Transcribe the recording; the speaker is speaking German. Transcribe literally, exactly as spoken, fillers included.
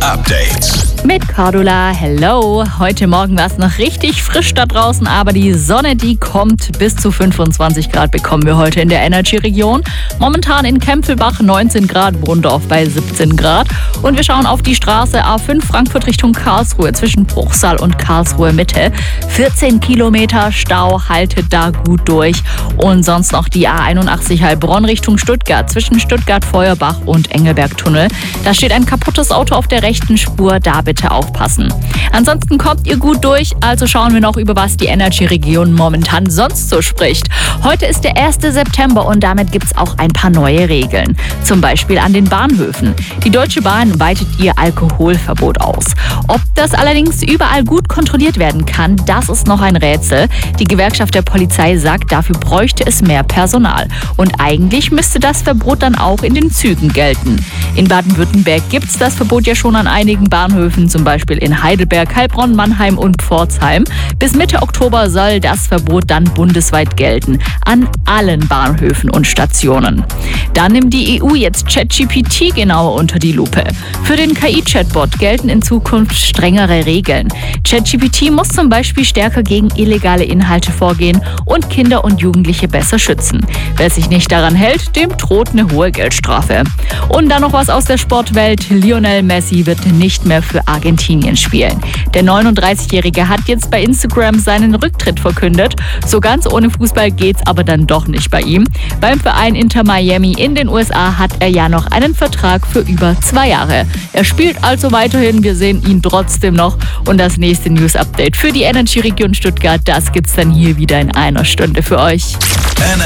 Update mit Cordula, hello. Heute Morgen war es noch richtig frisch da draußen, aber die Sonne, die kommt. Bis zu fünfundzwanzig Grad bekommen wir heute in der Energy-Region. Momentan in Kempfelbach neunzehn Grad, Brundorf bei siebzehn Grad. Und wir schauen auf die Straße A fünf Frankfurt Richtung Karlsruhe zwischen Bruchsal und Karlsruhe Mitte. vierzehn Kilometer Stau, haltet da gut durch. Und sonst noch die A einundachtzig Heilbronn Richtung Stuttgart zwischen Stuttgart-Feuerbach und Engelberg-Tunnel. Da steht ein kaputtes Auto auf der rechten Spur, da bitte aufpassen. Ansonsten kommt ihr gut durch, also schauen wir noch, über was die Energy-Region momentan sonst so spricht. Heute ist der erste September und damit gibt es auch ein paar neue Regeln. Zum Beispiel an den Bahnhöfen. Die Deutsche Bahn weitet ihr Alkoholverbot aus. Ob das allerdings überall gut kontrolliert werden kann, das ist noch ein Rätsel. Die Gewerkschaft der Polizei sagt, dafür bräuchte es mehr Personal. Und eigentlich müsste das Verbot dann auch in den Zügen gelten. In Baden-Württemberg gibt es das Verbot ja schon an einigen Bahnhöfen, zum Beispiel in Heidelberg, Heilbronn, Mannheim und Pforzheim. Bis Mitte Oktober soll das Verbot dann bundesweit gelten, an allen Bahnhöfen und Stationen. Dann nimmt die E U jetzt ChatGPT genauer unter die Lupe. Für den K I-Chatbot gelten in Zukunft strengere Regeln. ChatGPT muss zum Beispiel stärker gegen illegale Inhalte vorgehen und Kinder und Jugendliche besser schützen. Wer sich nicht daran hält, dem droht eine hohe Geldstrafe. Und dann noch was aus der Sportwelt. Lionel Messi wird nicht mehr für Argentinien spielen. Der neununddreißigjährige hat jetzt bei Instagram seinen Rücktritt verkündet. So ganz ohne Fußball geht's aber dann doch nicht bei ihm. Beim Verein Inter Miami in den U S A hat er ja noch einen Vertrag für über zwei Jahre. Er spielt also weiterhin, wir sehen ihn trotzdem noch. Und das nächste News-Update für die Energy-Region Stuttgart, das gibt's dann hier wieder in einer Stunde für euch.